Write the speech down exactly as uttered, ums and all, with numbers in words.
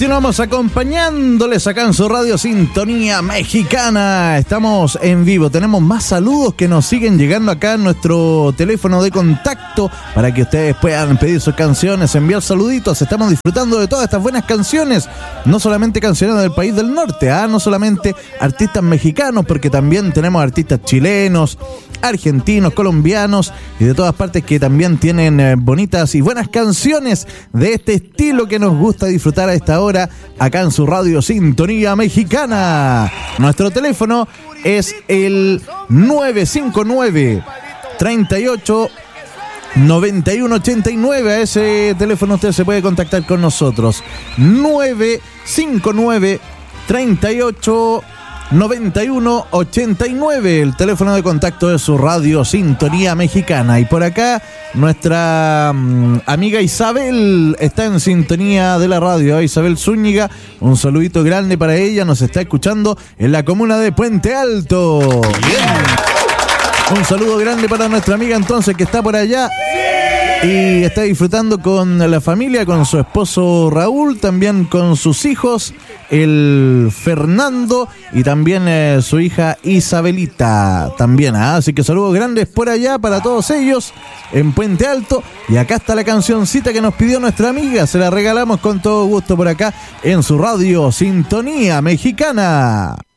Continuamos acompañándoles acá en su radio Sintonía Mexicana. Estamos en vivo, tenemos más saludos que nos siguen llegando acá en nuestro teléfono de contacto para que ustedes puedan pedir sus canciones, enviar saluditos. Estamos disfrutando de todas estas buenas canciones, no solamente canciones del país del norte, ¿ah? No solamente artistas mexicanos, porque también tenemos artistas chilenos, argentinos, colombianos y de todas partes que también tienen eh, bonitas y buenas canciones de este estilo que nos gusta disfrutar a esta hora acá en su radio Sintonía Mexicana. Nuestro teléfono es el nueve cinco nueve, treinta y ocho, noventa y uno ochenta y nueve. A ese teléfono usted se puede contactar con nosotros. nueve cinco nueve, treinta y ocho, noventa y uno ochenta y nueve, el teléfono de contacto de su radio Sintonía Mexicana. Y por acá nuestra um, amiga Isabel está en sintonía de la radio, ¿eh? Isabel Zúñiga, un saludito grande para ella, nos está escuchando en la comuna de Puente Alto. Bien. Un saludo grande para nuestra amiga entonces que está por allá y está disfrutando con la familia, con su esposo Raúl, también con sus hijos, el Fernando y también eh, su hija Isabelita también, ¿eh? Así que saludos grandes por allá para todos ellos en Puente Alto. Y acá está la cancioncita que nos pidió nuestra amiga, se la regalamos con todo gusto por acá en su radio Sintonía Mexicana.